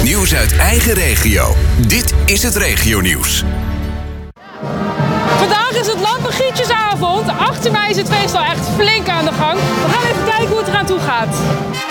Nieuws uit eigen regio. Dit is het regionieuws. Vandaag is het Lampengietjesavond. Achter mij is het feest al echt flink aan de gang. We gaan even kijken hoe het eraan toe gaat.